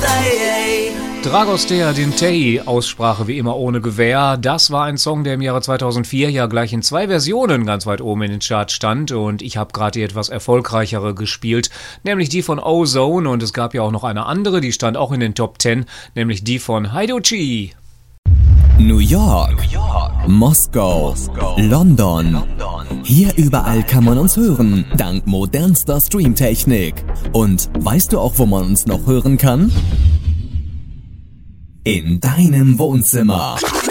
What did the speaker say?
Dragostea Dintei, Aussprache wie immer ohne Gewähr. Das war ein Song, der im Jahre 2004 ja gleich in 2 Versionen ganz weit oben in den Charts stand. Und ich habe gerade die etwas erfolgreichere gespielt, nämlich die von Ozone. Und es gab ja auch noch eine andere, die stand auch in den Top 10, nämlich die von Heidochi. New York, Moskau, London. Hier überall kann man uns hören, dank modernster Streamtechnik. Und weißt du auch, wo man uns noch hören kann? In deinem Wohnzimmer.